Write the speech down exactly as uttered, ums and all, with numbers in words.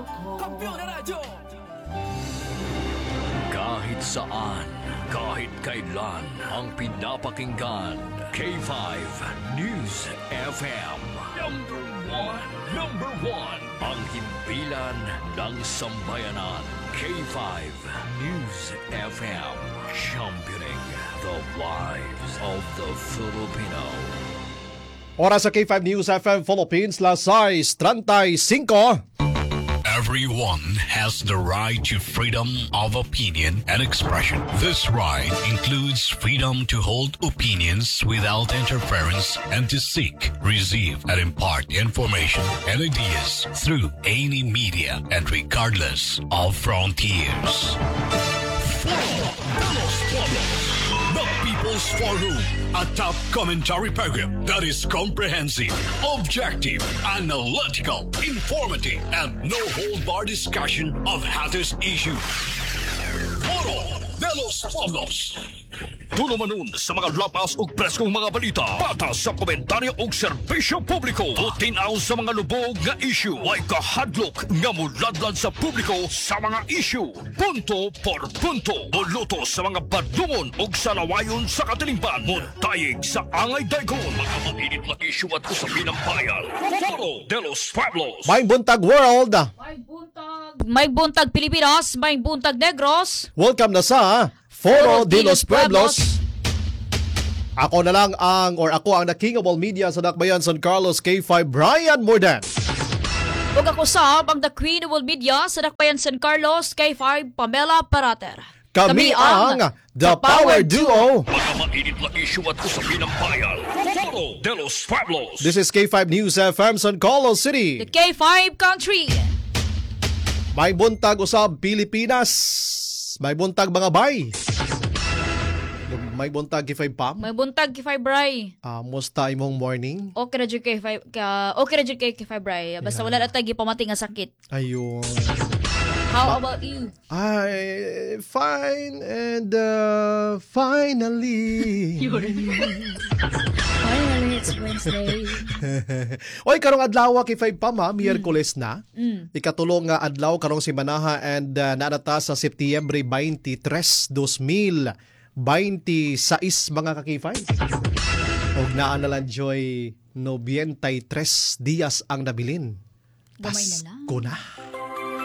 Kampiyon na radyo! Kahit saan, kahit kailan, ang pinapakinggan, K five News F M. Number one, number one, ang himpilan ng sambayanan, K five News F M. Championing the lives of the Filipino. Oras sa K five News F M Philippines, las sais treinta y cinco. Everyone has the right to freedom of opinion and expression. This right includes freedom to hold opinions without interference and to seek, receive, and impart information and ideas through any media and regardless of frontiers. The People's Forum, a top commentary program that is comprehensive, objective, analytical, informative, and no-hold-bar discussion of hottest issues. Foro de los Pueblos. Tulo manon sa mga lapas ug preskong mga balita. Patas sa komentaryo ug serbisyo publiko. Tutinaw sa mga lubog nga issue. Way kahadlok nga muladlad sa publiko sa mga issue. Punto por punto. Buluto sa mga badungon ug salawayon sa katilingban. Muntayig sa angay daykon. Mga mainit na issue at usapin ng bayan. Foro de los Pueblos. May buntag world. May buntag, may buntag Pilipinas, may buntag Negros. Welcome na sa Foro de los Pueblos. Ako na lang ang, or ako ang the king of all media sa Dakbayan San Carlos, K five Brian Mordan. Ug ako sab ang the queen of all media sa Dakbayan San Carlos, K five Pamela Parater. Kami, ang The Power Duo. Mga mainit na issue at usapin ng bayan. Foro de los Pueblos. This is K five News F M San Carlos City. The K five Country. May buntag usab Pilipinas. May buntag mga bay. May buntag K five Pam. May buntag K five Bray. Ah, musta imong morning? Okay na jud K five ka, okay na jud kay K five Bray. Basta wala na tagi pamati nga sakit. Ayun. How about you? I fine and uh, finally. Finally, it's Wednesday. Oy, karong adlaw K five Pam ha, Miyerkules na. Mm. Ikatulong nga adlaw karong simanaha and uh, naadata sa Setyembre twenty-tres, two thousand twenty-six mga ka-K five. Og naa na lang joy ninety-tres días ang nabilin. Gamay na lang. Pasko na.